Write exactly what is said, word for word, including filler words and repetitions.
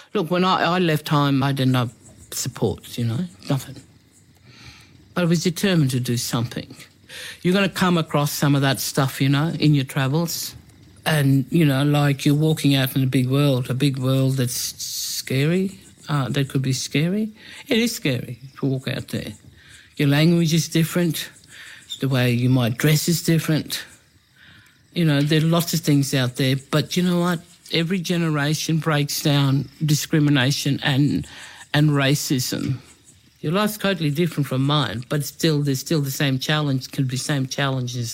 Look, when I, I left home, I didn't have support, you know, nothing. But I was determined to do something. You're going to come across some of that stuff, you know, in your travels. And, you know, like you're walking out in a big world, a big world that's scary, uh, that could be scary. It is scary to walk out there. Your language is different. The way you might dress is different. You know, there are lots of things out there. But you know what? Every generation breaks down discrimination and and racism. Your life's totally different from mine, but still, there's still the same challenge, could be same challenges